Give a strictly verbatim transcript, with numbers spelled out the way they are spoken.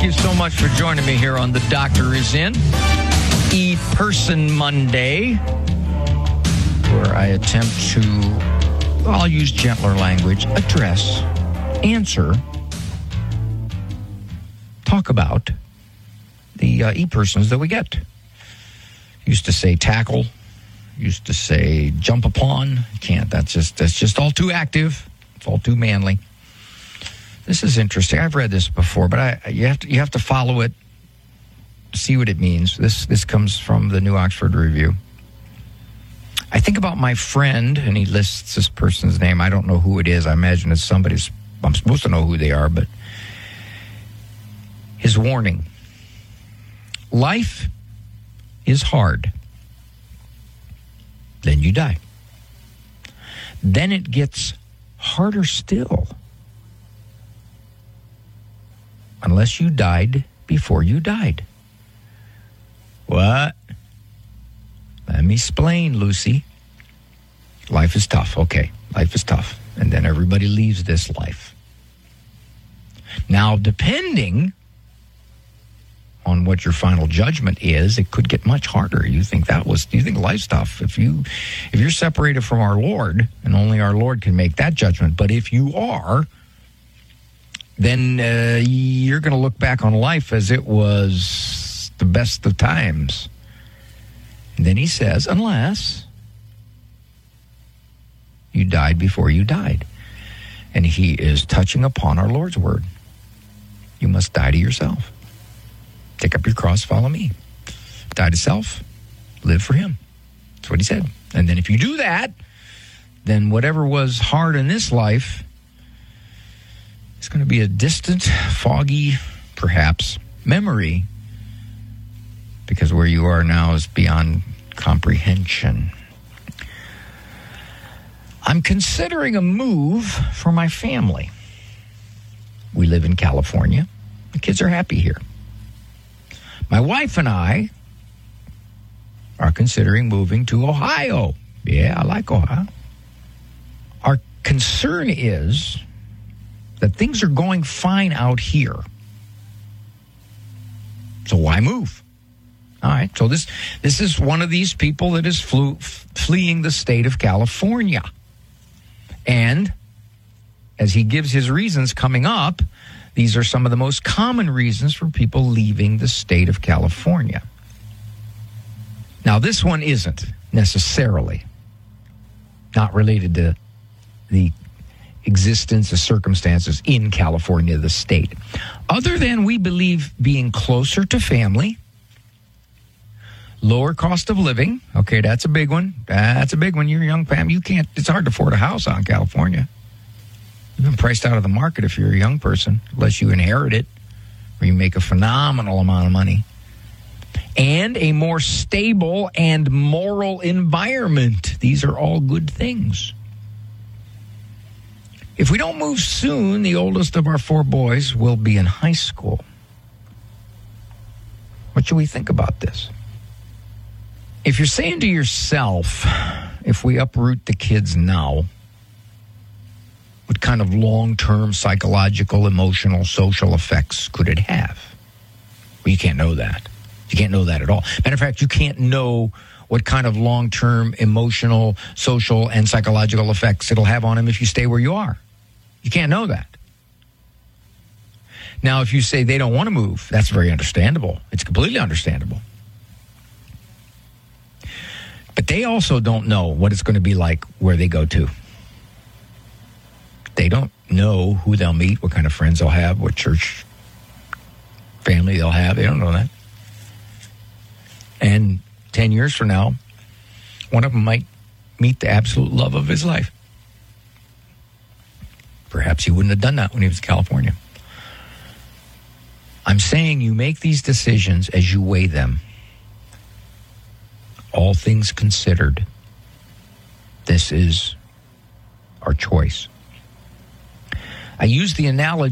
Thank you so much for joining me here on The Doctor Is In, E-Person Monday, where I attempt to, well, I'll use gentler language, address, answer, talk about the uh, E-Persons that we get. Used to say tackle, used to say jump upon. Can't, that's just, that's just all too active. It's all too manly. This is interesting. I've read this before, but I you have to you have to follow it, see what it means. This this comes from the New Oxford Review. I think about my friend, and he lists this person's name. I don't know who it is. I imagine it's somebody's. I'm supposed to know who they are, but his warning: life is hard. Then you die. Then it gets harder still. Unless you died before you died. What? Let me explain, Lucy. Life is tough. Okay, life is tough. And then everybody leaves this life. Now, depending on what your final judgment is, it could get much harder. You think that was, you think life's tough. If, you, if you're separated from our Lord, and only our Lord can make that judgment, but if you are, then uh, you're going to look back on life as it was the best of times. And then he says, unless you died before you died. And he is touching upon our Lord's word. You must die to yourself. Take up your cross, follow me. Die to self, live for him. That's what he said. And then if you do that, then whatever was hard in this life, it's going to be a distant, foggy, perhaps, memory, because where you are now is beyond comprehension. I'm considering a move for my family. We live in California. The kids are happy here. My wife and I are considering moving to Ohio. Yeah, I like Ohio. Our concern is that things are going fine out here. So why move? All right, so this this is one of these people that is flew, fleeing the state of California. And as he gives his reasons coming up, these are some of the most common reasons for people leaving the state of California. Now, this one isn't necessarily not related to the existence of circumstances in California, the state. Other than we believe being closer to family, lower cost of living. Okay, that's a big one. That's a big one. You're a young family. You can't, it's hard to afford a house out in California. You've been priced out of the market if you're a young person, unless you inherit it or you make a phenomenal amount of money. And a more stable and moral environment. These are all good things. If we don't move soon, the oldest of our four boys will be in high school. What should we think about this? If you're saying to yourself, if we uproot the kids now, what kind of long-term psychological, emotional, social effects could it have? Well, you can't know that. You can't know that at all. Matter of fact, you can't know what kind of long-term emotional, social, and psychological effects it'll have on them if you stay where you are. You can't know that. Now, if you say they don't want to move, that's very understandable. It's completely understandable. But they also don't know what it's going to be like where they go to. They don't know who they'll meet, what kind of friends they'll have, what church family they'll have. They don't know that. And ten years from now, one of them might meet the absolute love of his life. Perhaps he wouldn't have done that when he was in California. I'm saying you make these decisions as you weigh them. All things considered, this is our choice. I use the analogy